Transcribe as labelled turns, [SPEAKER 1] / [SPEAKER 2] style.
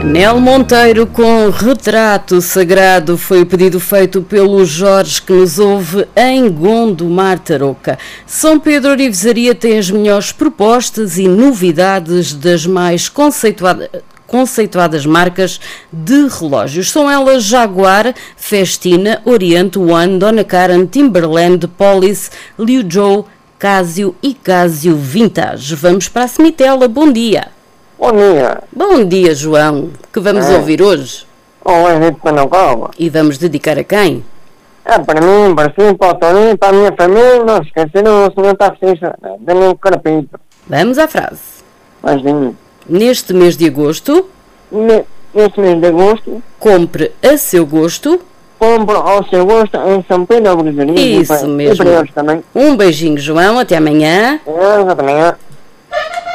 [SPEAKER 1] Nel Monteiro com Retrato Sagrado foi o pedido feito pelo Jorge que nos ouve em Gondomar, Tarouca. São Pedro Orivesaria tem as melhores propostas e novidades das mais conceituadas marcas de relógios. São elas Jaguar, Festina, Oriente One, Donna Karan, Timberland, Police, Liu Zhou, Casio e Casio Vintage. Vamos para a Semitela. Bom dia.
[SPEAKER 2] Bom dia.
[SPEAKER 1] Bom dia, João. Que vamos ouvir hoje?
[SPEAKER 2] É para não cova.
[SPEAKER 1] E vamos dedicar a quem?
[SPEAKER 2] Para mim, para si, para o Toninho, para a minha família, não se esqueceram, o senhor taxista, Daniel Carapito.
[SPEAKER 1] Vamos à frase.
[SPEAKER 2] Imagine.
[SPEAKER 1] Neste mês de agosto,
[SPEAKER 2] Neste mês de agosto,
[SPEAKER 1] compre a seu gosto.
[SPEAKER 2] compro ao seu gosto em São Pedro Orivesaria.
[SPEAKER 1] Isso mesmo.
[SPEAKER 2] E para eles também.
[SPEAKER 1] Um beijinho, João. Até amanhã.
[SPEAKER 2] Até amanhã.